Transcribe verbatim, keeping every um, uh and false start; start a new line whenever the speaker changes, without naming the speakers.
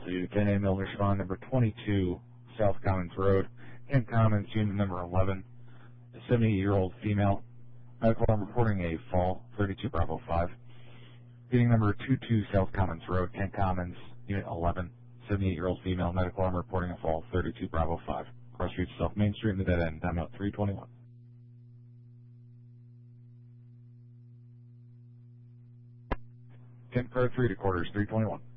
to ten A Milner Spawn, number twenty-two, South Commons Road, Kent Commons, unit number eleven, a seventy-year-old female. Medical, I'm reporting a fall, thirty-two Bravo five. Unit number twenty-two, South Commons Road, Kent Commons, unit eleven, seventy-eight-year-old female. Medical, I'm reporting a fall, thirty-two Bravo five. Cross Street South Main Street in the dead end, timeout three twenty-one. Kent Car three to quarters, three twenty-one.